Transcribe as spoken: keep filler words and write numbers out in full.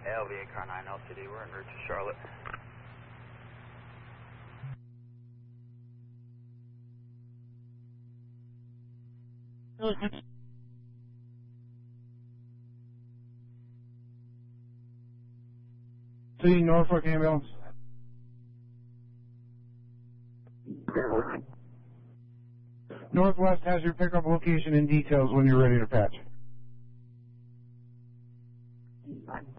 L V A car nine L C D, we're en route to Charlotte. See Norfolk ambulance. Northwest has your pickup location and details when you're ready to patch.